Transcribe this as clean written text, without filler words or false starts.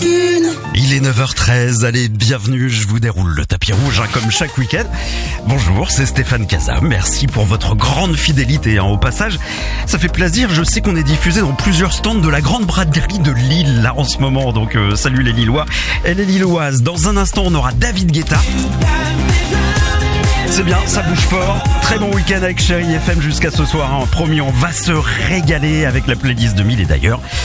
Il est 9h13, allez, bienvenue, je vous déroule le tapis rouge comme chaque week-end. Bonjour, c'est Stéphane Casa, merci pour votre grande fidélité au passage. Ça fait plaisir, je sais qu'on est diffusé dans plusieurs stands de la grande braderie de Lille là en ce moment, donc salut les Lillois et les Lilloises. Dans un instant, on aura David Guetta. C'est bien, ça bouge fort. Très bon week-end avec Chérie FM jusqu'à ce soir. Promis, on va se régaler avec la playlist 2000 et d'ailleurs,